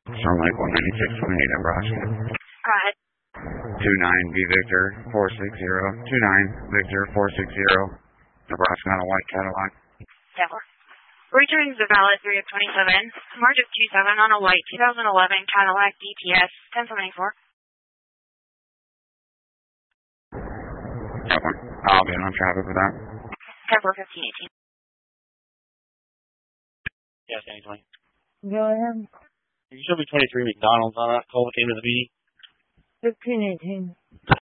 Sound like 19628 Nebraska. Go ahead. 29 B Victor 460. 29 Victor 460. Nebraska on a white Cadillac. 10-4. Returns a valid 3 of 27. March of 27 on a white 2011 Cadillac DTS 1074. That one. I'll get on traffic with that. 10-4, 1518. Yes, Anthony. Go ahead. You showed me 23 McDonald's on that call that came to the meeting. 1518.